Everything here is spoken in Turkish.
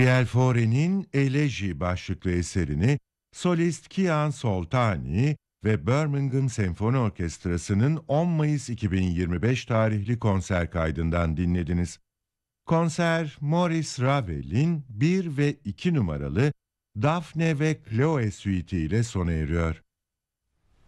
Pielfore'nin Eleji başlıklı eserini solist Kian Soltani ve Birmingham Senfoni Orkestrası'nın 10 Mayıs 2025 tarihli konser kaydından dinlediniz. Konser, Maurice Ravel'in 1 ve 2 numaralı Daphne ve Chloe suite ile sona eriyor.